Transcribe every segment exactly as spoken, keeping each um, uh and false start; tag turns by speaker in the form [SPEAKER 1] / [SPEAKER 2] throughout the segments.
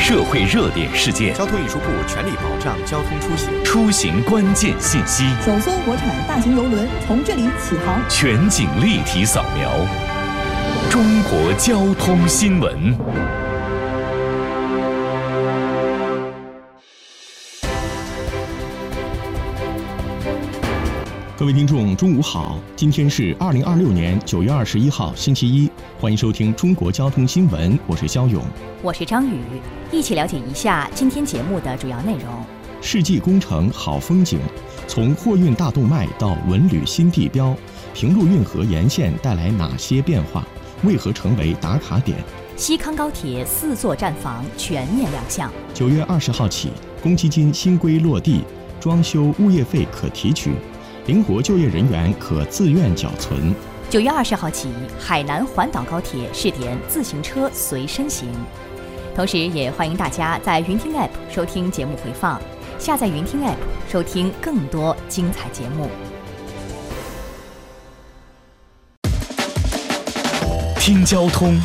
[SPEAKER 1] 社会热点事件，
[SPEAKER 2] 交通运输部全力保障交通出行，
[SPEAKER 1] 出行关键信息，
[SPEAKER 3] 首艘国产大型邮轮从这里起航，
[SPEAKER 1] 全景立体扫描，中国交通新闻。
[SPEAKER 4] 各位听众，中午好！今天是二零二六年九月二十一号，星期一，欢迎收听中国交通新闻，我是肖勇，
[SPEAKER 5] 我是张宇，一起了解一下今天节目的主要内容。
[SPEAKER 4] 世纪工程好风景，从货运大动脉到文旅新地标，平陆运河沿线带来哪些变化？为何成为打卡点？
[SPEAKER 5] 西康高铁四座站房全面亮相。
[SPEAKER 4] 九月二十号起，公积金新规落地，装修物业费可提取。灵活就业人员可自愿缴存。
[SPEAKER 5] 九月二十号起，海南环岛高铁试点自行车随身行。同时，也欢迎大家在云听 App 收听节目回放，下载云听 App 收听更多精彩节目。
[SPEAKER 1] 听交通。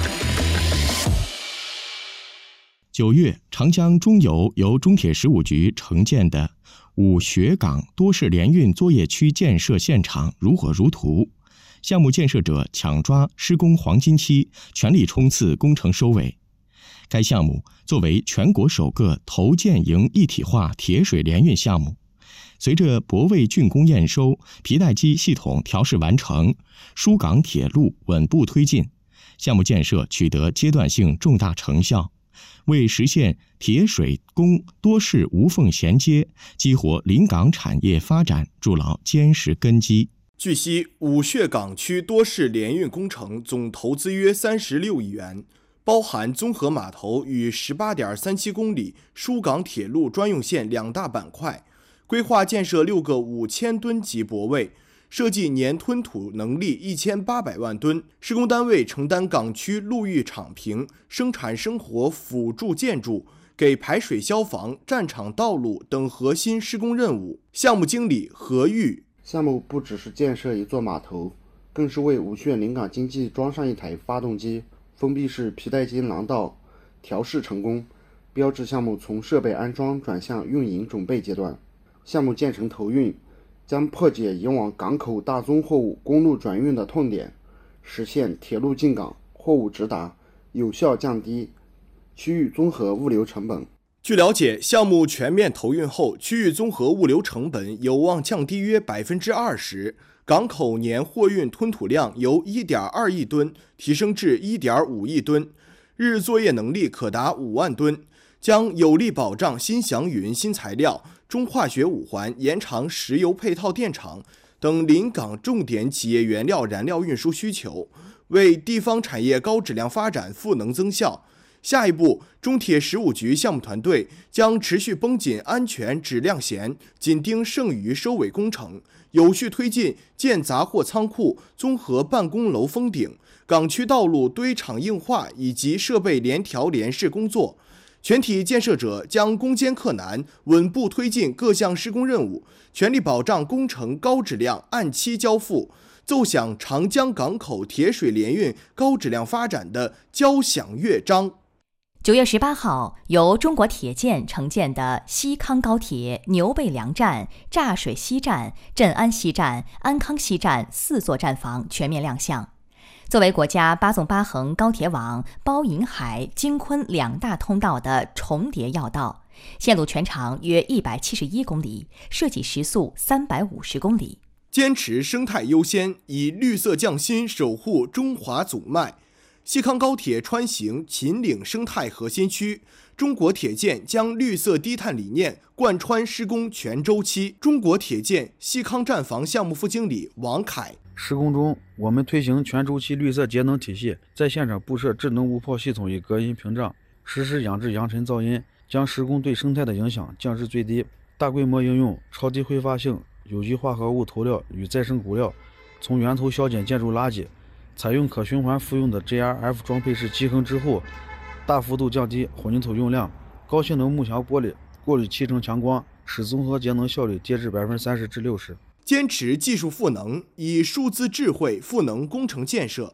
[SPEAKER 4] 九月，长江中游由中铁十五局承建的五学港多式联运作业区建设现场如火如荼，项目建设者抢抓施工黄金期，全力冲刺工程收尾。该项目作为全国首个投建营一体化铁水联运项目，随着泊位竣工验收、皮带机系统调试完成，疏港铁路稳步推进，项目建设取得阶段性重大成效，为实现铁水工多式无缝衔接，激活临港产业发展筑牢坚实根基。
[SPEAKER 2] 据悉，五穴港区多式联运工程总投资约三十六亿元，包含综合码头与 十八点三七公里疏港铁路专用线两大板块，规划建设六个五千吨级泊位，设计年吞吐能力一千八百万吨，施工单位承担港区陆域场坪、生产生活辅助建筑、给排水消防、战场道路等核心施工任务。项目经理何玉：
[SPEAKER 6] 项目不只是建设一座码头，更是为五穴临港经济装上一台发动机，封闭式皮带机廊道调试成功，标志项目从设备安装转向运营准备阶段。项目建成投运，将破解以往港口大宗货物公路转运的痛点，实现铁路进港、货物直达，有效降低区域综合物流成本。
[SPEAKER 2] 据了解，项目全面投运后，区域综合物流成本有望降低约 百分之二十， 港口年货运吞吐量由 一点二亿吨提升至 一点五亿吨，日作业能力可达五万吨，将有力保障新祥云新材料、中化学五环延长石油配套电厂等临港重点企业原料燃料运输需求，为地方产业高质量发展赋能增效。下一步，中铁十五局项目团队将持续绷紧安全质量弦，紧盯剩余收尾工程，有序推进建杂货仓库、综合办公楼封顶、港区道路堆场硬化以及设备联调联试工作。全体建设者将攻坚克难，稳步推进各项施工任务，全力保障工程高质量按期交付，奏响长江港口铁水联运高质量发展的交响乐章。
[SPEAKER 5] 九月十八号，由中国铁建承建的西康高铁牛背梁站、柞水西站、镇安西站、安康西站四座站房全面亮相。作为国家八纵八横高铁网包银海、京昆两大通道的重叠要道，线路全长约一百七十一公里，设计时速三百五十公里。
[SPEAKER 2] 坚持生态优先，以绿色匠心守护中华祖脉。西康高铁穿行秦岭生态核心区，中国铁建将绿色低碳理念贯穿施工全周期。中国铁建西康站房项目副经理王凯：
[SPEAKER 7] 施工中，我们推行全周期绿色节能体系，在现场布设智能无泡系统与隔音屏障，实施养制扬尘噪音，将施工对生态的影响降至最低。大规模应用超低挥发性有机化合物涂料与再生骨料，从源头消减建筑垃圾。采用可循环复用的 J R F 装配式基坑之后，大幅度降低混凝土用量。高性能幕墙玻璃过滤漆层强光，使综合节能效率跌至 百分之三十 至六十。
[SPEAKER 2] 坚持技术赋能，以数字智慧赋能工程建设。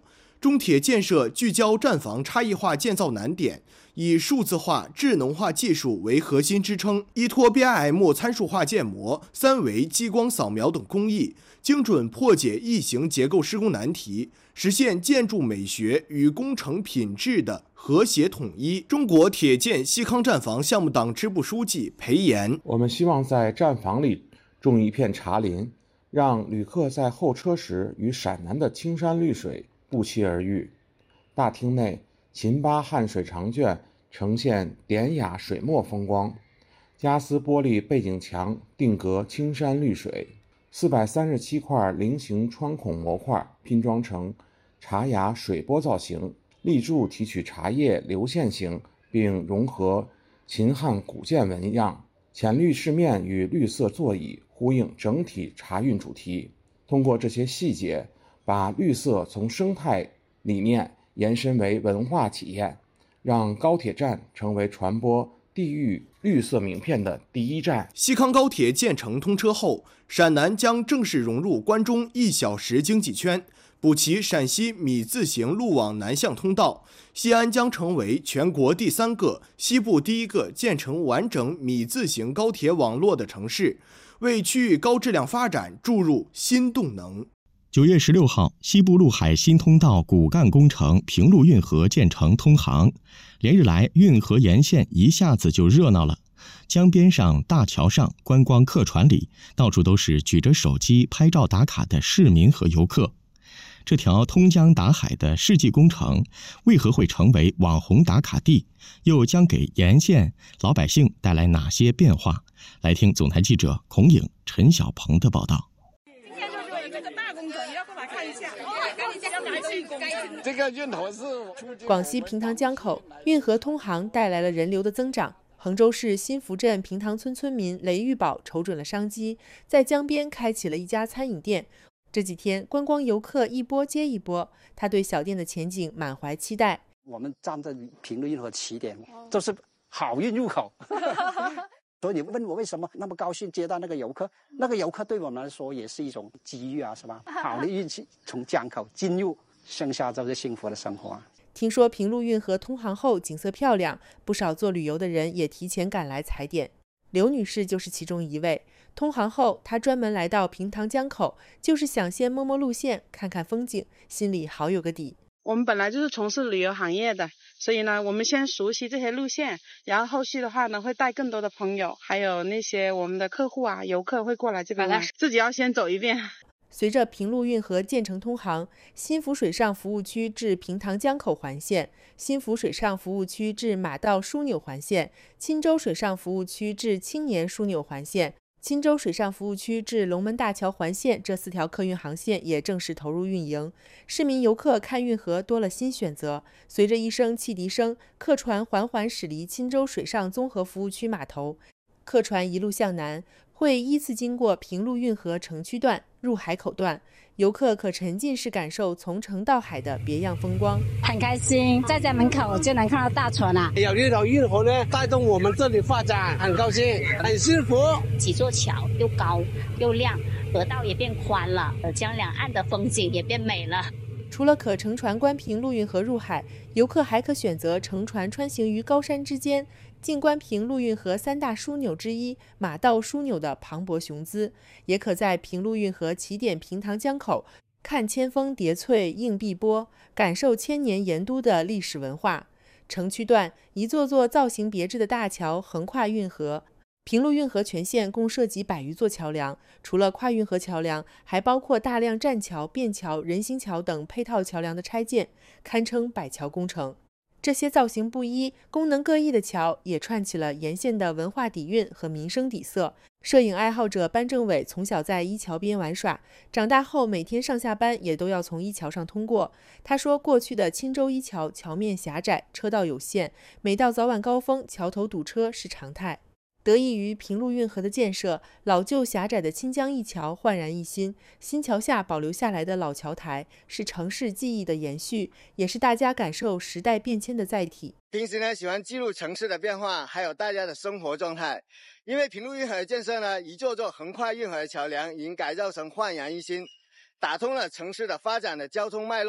[SPEAKER 2] 中铁建设聚焦站房差异化建造难点，以数字化、智能化技术为核心支撑，依托 B I M 参数化建模、三维激光扫描等工艺，精准破解异形结构施工难题，实现建筑美学与工程品质的和谐统一。中国铁建西康站房项目党支部书记裴岩：
[SPEAKER 8] 我们希望在站房里种一片茶林，让旅客在候车时与陕南的青山绿水不期而遇。大厅内秦巴汉水长卷呈现典雅水墨风光，加丝玻璃背景墙定格青山绿水，四百三十七块菱形穿孔模块拼装成茶芽水波造型，立柱提取茶叶流线型，并融合秦汉古建纹样，浅绿饰面与绿色座椅呼应整体茶韵主题。通过这些细节，把绿色从生态理念延伸为文化体验，让高铁站成为传播地域绿色名片的第一站。
[SPEAKER 2] 西康高铁建成通车后，陕南将正式融入关中一小时经济圈，补齐陕西米字形路网南向通道。西安将成为全国第三个、西部第一个建成完整米字形高铁网络的城市，为区域高质量发展注入新动能。
[SPEAKER 4] 九月十六号，西部陆海新通道骨干工程平陆运河建成通航，连日来运河沿线一下子就热闹了。江边上、大桥上、观光客船里，到处都是举着手机拍照打卡的市民和游客。这条通江达海的世纪工程为何会成为网红打卡地？又将给沿线老百姓带来哪些变化？来听总台记者孔颖、陈小鹏的报道。
[SPEAKER 9] 今天就是这个大工程，你要过来看一下。
[SPEAKER 10] 这个运头是
[SPEAKER 11] 广西平塘江口运河通航带来了人流的增长。衡州市新福镇平塘村村民雷玉宝瞅准了商机，在江边开启了一家餐饮店。这几天观光游客一波接一波，他对小店的前景满怀期待。
[SPEAKER 12] 我们站在平陆运河起点，这是好运入口。所以你问我为什么那么高兴接待那个游客，那个游客对我们来说也是一种机遇啊，是吧？好的运气从江口进入，剩下就是幸福的生活啊。
[SPEAKER 11] 听说平陆运河通航后景色漂亮，不少做旅游的人也提前赶来踩点。刘女士就是其中一位。通航后，她专门来到平塘江口，就是想先摸摸路线，看看风景，心里好有个底。
[SPEAKER 13] 我们本来就是从事旅游行业的，所以呢，我们先熟悉这些路线，然后后续的话呢，会带更多的朋友，还有那些我们的客户啊、游客会过来这边玩，自己要先走一遍。
[SPEAKER 11] 随着平陆运河建成通航，新福水上服务区至平塘江口环线、新福水上服务区至马道枢纽环线、钦州水上服务区至青年枢纽环线、钦州水上服务区至龙门大桥环线这四条客运航线也正式投入运营。市民游客看运河多了新选择，随着一声汽笛声，客船缓缓驶离钦州水上综合服务区码头。客船一路向南，会依次经过平陆运河城区段、入海口段，游客可沉浸式感受从城到海的别样风光。
[SPEAKER 14] 很开心，在家门口就能看到大船啊！
[SPEAKER 15] 有这条运河呢，带动我们这里发展，很高兴，很幸福。
[SPEAKER 14] 几座桥又高又亮，河道也变宽了，洱江两岸的风景也变美了。
[SPEAKER 11] 除了可乘船观平陆运河入海，游客还可选择乘船穿行于高山之间，静观平陆运河三大枢纽之一马道枢纽的磅礴雄姿，也可在平陆运河起点平塘江口看千峰叠翠映碧波，感受千年盐都的历史文化。城区段一座座造型别致的大桥横跨运河。平陆运河全线共设几百余座桥梁，除了跨运河桥梁，还包括大量栈桥、便桥、人行桥等配套桥梁的拆建，堪称百桥工程。这些造型不一、功能各异的桥，也串起了沿线的文化底蕴和民生底色。摄影爱好者班政伟从小在一桥边玩耍，长大后每天上下班也都要从一桥上通过。他说，过去的钦州一桥桥面狭窄，车道有限，每到早晚高峰，桥头堵车是常态。得益于平陆运河的建设，老旧狭窄的清江一桥焕然一新。新桥下保留下来的老桥台，是城市记忆的延续，也是大家感受时代变迁的载体。
[SPEAKER 16] 平时呢，喜欢记录城市的变化，还有大家的生活状态。因为平陆运河的建设呢，一座座横跨运河的桥梁已经改造成焕然一新，打通了城市的发展的交通脉络，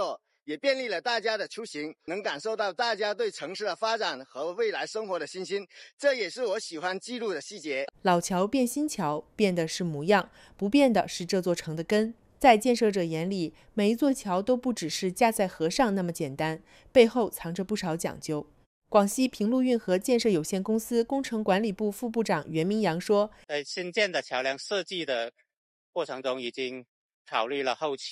[SPEAKER 16] 也便利了大家的出行，能感受到大家对城市的发展和未来生活的信心，这也是我喜欢记录的细节。
[SPEAKER 11] 老桥变新桥，变的是模样，不变的是这座城的根。在建设者眼里，每一座桥都不只是架在河上那么简单，背后藏着不少讲究。广西平陆运河建设有限公司工程管理部副部长袁明阳说：“
[SPEAKER 17] 在新建的桥梁设计的过程中，已经考虑了后期